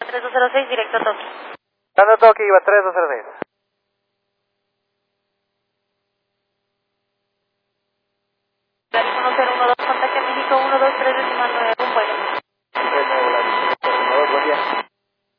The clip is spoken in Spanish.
3206, directo a Tokio. Dando Tokio, iba 3206. Claro, 1012, contacto México 123 decimal 9.